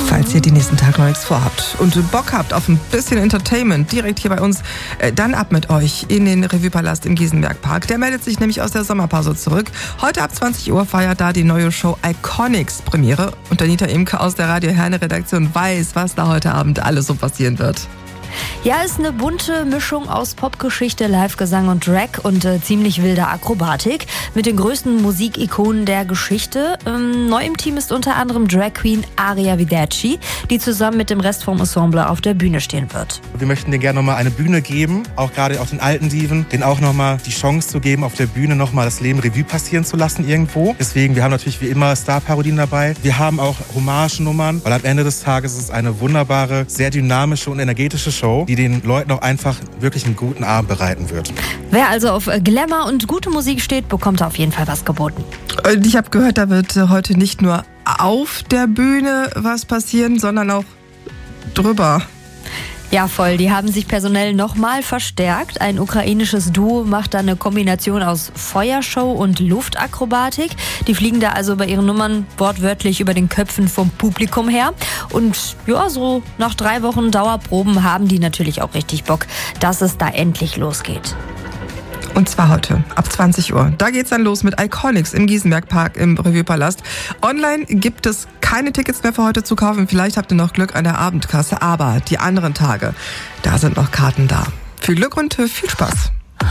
Falls ihr die nächsten Tage noch nichts vorhabt und Bock habt auf ein bisschen Entertainment direkt hier bei uns, dann ab mit euch in den Revue-Palast im Giesenberg-Park. Der meldet sich nämlich aus der Sommerpause zurück. Heute ab 20 Uhr feiert da die neue Show Iconics Premiere. Und Anita Imke aus der Radio Herne-Redaktion weiß, was da heute Abend alles so passieren wird. Ja, ist eine bunte Mischung aus Popgeschichte, Live-Gesang und Drag und ziemlich wilder Akrobatik mit den größten Musikikonen der Geschichte. Neu im Team ist unter anderem Drag Queen Aria Videci, die zusammen mit dem Rest vom Ensemble auf der Bühne stehen wird. Wir möchten denen gerne nochmal eine Bühne geben, auch gerade auch den alten Diven, denen auch nochmal die Chance zu geben, auf der Bühne nochmal das Leben Revue passieren zu lassen irgendwo. Deswegen, wir haben natürlich wie immer Star-Parodien dabei. Wir haben auch Hommagenummern, weil am Ende des Tages ist es eine wunderbare, sehr dynamische und energetische Show, die den Leuten auch einfach wirklich einen guten Abend bereiten wird. Wer also auf Glamour und gute Musik steht, bekommt auf jeden Fall was geboten. Ich habe gehört, da wird heute nicht nur auf der Bühne was passieren, sondern auch drüber. Ja, voll. Die haben sich personell nochmal verstärkt. Ein ukrainisches Duo macht da eine Kombination aus Feuershow und Luftakrobatik. Die fliegen da also bei ihren Nummern wortwörtlich über den Köpfen vom Publikum her. Und ja, so nach 3 Wochen Dauerproben haben die natürlich auch richtig Bock, dass es da endlich losgeht. Und zwar heute, ab 20 Uhr. Da geht's dann los mit Iconics im Giesenberg-Park im Revue-Palast. Online gibt es keine Tickets mehr für heute zu kaufen. Vielleicht habt ihr noch Glück an der Abendkasse, aber die anderen Tage, da sind noch Karten da. Viel Glück und viel Spaß.